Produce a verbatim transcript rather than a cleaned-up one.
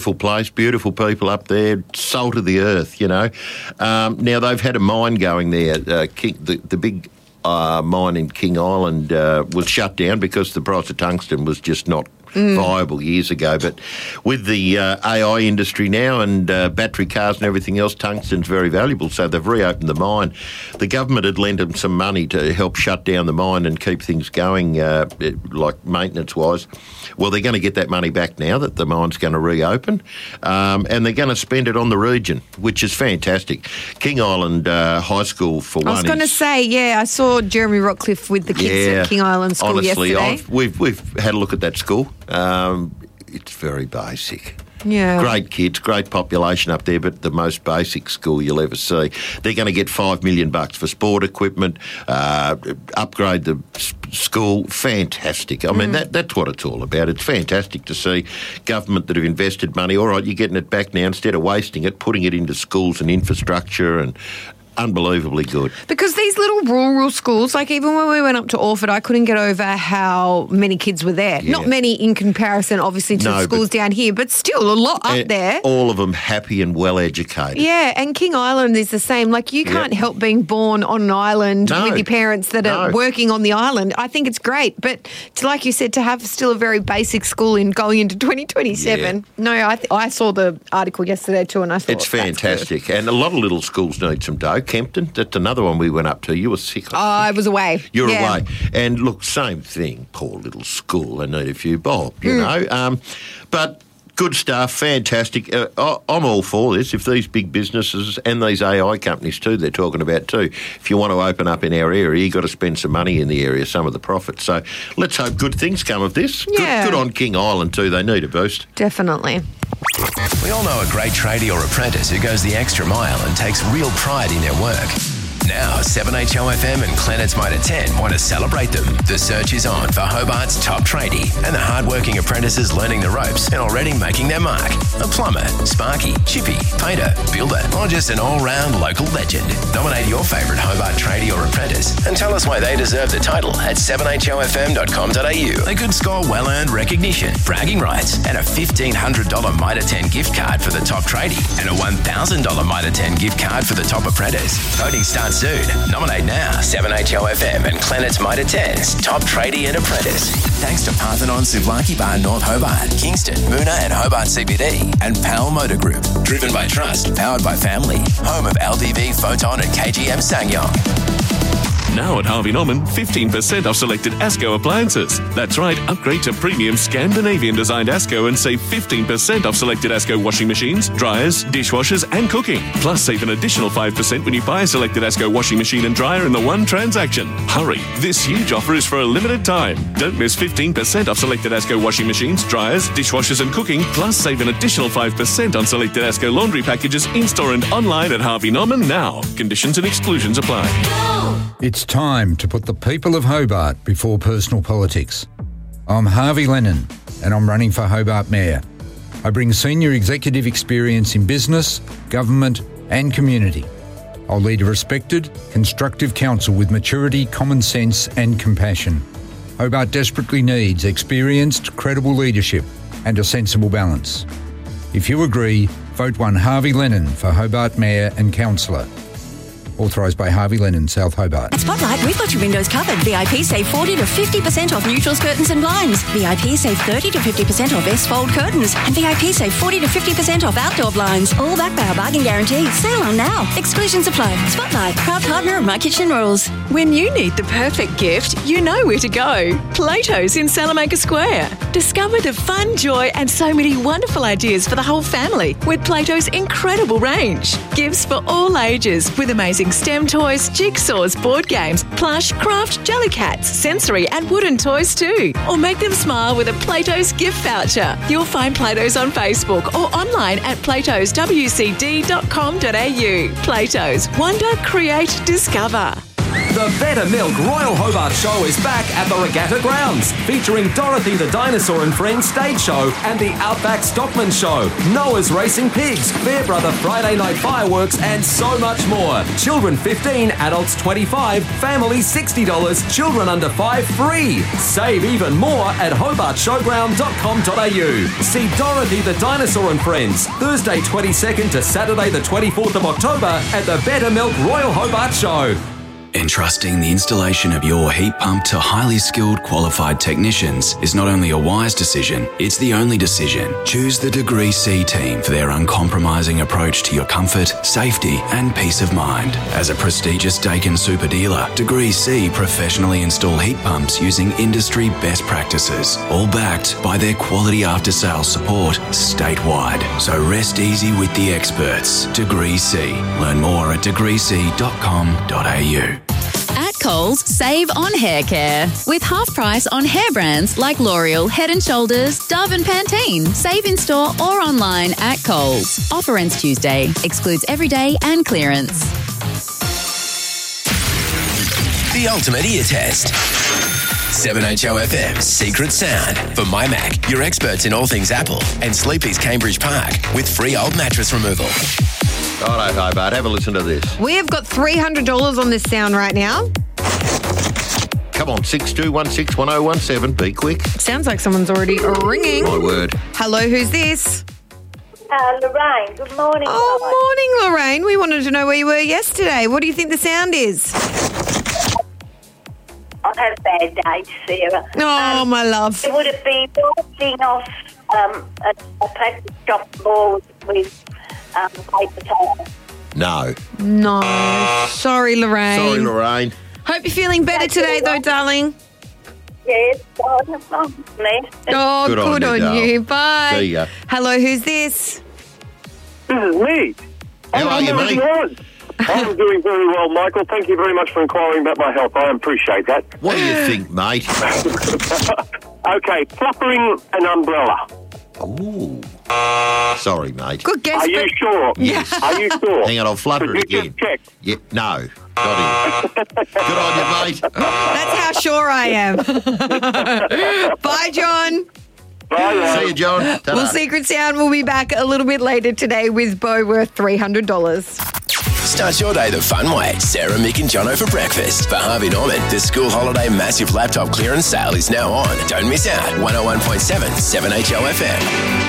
Beautiful place, beautiful people up there, salt of the earth, you know. Um, now, they've had a mine going there. Uh, King, the, the big uh, mine in King Island uh, was shut down because the price of tungsten was just not Mm. viable years ago. But with the uh, A I industry now and uh, battery cars and everything else, tungsten's very valuable, so they've reopened the mine. The government had lent them some money to help shut down the mine and keep things going, uh, like maintenance-wise. Well, they're going to get that money back now that the mine's going to reopen, um, and they're going to spend it on the region, which is fantastic. King Island uh, High School, for one, I was going to say, yeah, I saw Jeremy Rockcliffe with the kids yeah, at King Island School honestly, yesterday. I've, we've, we've had a look at that school. Um, it's very basic. Yeah. Great kids, great population up there, but the most basic school you'll ever see. They're going to get five million bucks for sport equipment, uh, upgrade the s- school. Fantastic. I mean, Mm. that that's what it's all about. It's fantastic to see government that have invested money. All right, you're getting it back now instead of wasting it, putting it into schools and infrastructure and. Unbelievably good. Because these little rural schools, like even when we went up to Orford, I couldn't get over how many kids were there. Yeah. Not many in comparison, obviously, to No, the schools but- down here, but still a lot up Uh, there. All of them happy and well educated. Yeah, and King Island is the same. Like, you can't help being born on an island No. with your parents that are No. working on the island. I think it's great. But to, like you said, to have still a very basic school in going into twenty twenty-seven. No, I th- I saw the article yesterday too, and I thought It's that's fantastic. And a lot of little schools need some dough. Kempton, that's another one we went up to. You were sick. Oh, I was away. You were Yeah. away. And look, same thing. Poor little school. They need a few bob, you Mm. know. Um, but good stuff. Fantastic. Uh, I- I'm all for this. If these big businesses and these A I companies too, they're talking about too, if you want to open up in our area, you've got to spend some money in the area, some of the profits. So let's hope good things come of this. Yeah. Good, good on King Island too. They need a boost. Definitely. We all know a great tradie or apprentice who goes the extra mile and takes real pride in their work. Now, seven H O F M and Planet's Mitre ten want to celebrate them. The search is on for Hobart's top tradie and the hard-working apprentices learning the ropes and already making their mark. A plumber, sparky, chippy, painter, builder, or just an all-round local legend. Nominate your favourite Hobart tradie or apprentice and tell us why they deserve the title at seven h o f m dot com dot a u. They could score well-earned recognition, bragging rights, and a fifteen hundred dollars Mitre ten gift card for the top tradie and a one thousand dollars Mitre ten gift card for the top apprentice. Voting starts soon. Nominate now. seven H O F M and Planet's Mitre ten's top tradie and apprentice. Thanks to Parthenon Souvlaki Bar North Hobart, Kingston, Moona and Hobart C B D, and Pal Motor Group. Driven by trust, powered by family. Home of L D V, Photon and K G M Sangyong. Now at Harvey Norman, fifteen percent off selected ASCO appliances. That's right, upgrade to premium Scandinavian-designed ASCO and save fifteen percent off selected ASCO washing machines, dryers, dishwashers and cooking. Plus, save an additional five percent when you buy a selected ASCO washing machine and dryer in the one transaction. Hurry, this huge offer is for a limited time. Don't miss fifteen percent off selected ASCO washing machines, dryers, dishwashers and cooking. Plus, save an additional five percent on selected ASCO laundry packages in-store and online at Harvey Norman now. Conditions and exclusions apply. It's time to put the people of Hobart before personal politics. I'm Harvey Lennon and I'm running for Hobart Mayor. I bring senior executive experience in business, government and community. I'll lead a respected, constructive council with maturity, common sense and compassion. Hobart desperately needs experienced, credible leadership and a sensible balance. If you agree, vote one Harvey Lennon for Hobart Mayor and Councillor. Authorised by Harvey Lennon, South Hobart. At Spotlight, we've got your windows covered. V I P save forty to fifty percent off neutrals, curtains and blinds. V I P save thirty to fifty percent off S-fold curtains. And V I P save forty to fifty percent off outdoor blinds. All backed by our bargain guarantee. Sale on now. Exclusions apply. Spotlight, proud partner of My Kitchen Rules. When you need the perfect gift, you know where to go. Plato's in Salamaker Square. Discover the fun, joy and so many wonderful ideas for the whole family with Plato's incredible range. Gifts for all ages with amazing STEM toys, jigsaws, board games, plush, craft, jellycats, sensory and wooden toys too. Or make them smile with a Plato's gift voucher. You'll find Plato's on Facebook or online at platos w c d dot com dot a u. Plato's. Wonder, create, discover. The Better Milk Royal Hobart Show is back at the Regatta Grounds, featuring Dorothy the Dinosaur and Friends stage show and the Outback Stockman Show, Noah's Racing Pigs, Fairbrother Friday Night Fireworks, and so much more. Children fifteen, adults twenty-five, families sixty dollars, children under five free. Save even more at hobart showground dot com dot a u. See Dorothy the Dinosaur and Friends, Thursday twenty-second to Saturday the twenty-fourth of October at the Better Milk Royal Hobart Show. Entrusting the installation of your heat pump to highly skilled qualified technicians is not only a wise decision, it's the only decision. Choose the Degree C team for their uncompromising approach to your comfort, safety and peace of mind. As a prestigious Dakin super dealer, Degree C professionally install heat pumps using industry best practices, all backed by their quality after-sales support statewide. So rest easy with the experts. Degree C. Learn more at degree c dot com dot a u. At Coles, save on hair care. With half price on hair brands like L'Oreal, Head and Shoulders, Dove and Pantene. Save in store or online at Coles. Offer ends Tuesday. Excludes everyday and clearance. The ultimate ear test. seven H O F M Secret Sound. For My Mac, your experts in all things Apple, and Sleepy's Cambridge Park with free old mattress removal. All right, Hobart, have a listen to this. We have got three hundred dollars on this sound right now. Come on, six two one six one oh one seven. Be quick. Sounds like someone's already ringing. My word. Hello, who's this? Uh, Lorraine, good morning. Oh, guys. morning, Lorraine. We wanted to know where you were yesterday. What do you think the sound is? I've had a bad day, Sarah. Oh, um, my love. Would it be walking off um, a, a plastic shop board with um, paper towel? No. No. Sorry, Lorraine. Sorry, Lorraine. Hope you're feeling better today, though, darling. Yes, I'm not blessed. Oh, Good good, on you, on darling. you. Bye. See ya. Hello, who's this? This is me. How are you, mate? I'm doing very well, Michael. Thank you very much for inquiring about my health. I appreciate that. What do you think, mate? Okay, fluttering an umbrella. Ooh. Sorry, mate. Good guess. Are you but- sure? Yes. Are you sure? Hang on, I'll flutter it Could you again. just check? Yeah, no. Got him. Good on you, mate. That's how sure I am. Bye, John. Bye, See you, John. Ta-da. Well, Secret Sound will be back a little bit later today with Bo worth three hundred dollars. Start your day the fun way. Sarah, Mick and Jono for breakfast. For Harvey Norman, the school holiday massive laptop clearance sale is now on. Don't miss out. one oh one point seven, seven H O F M.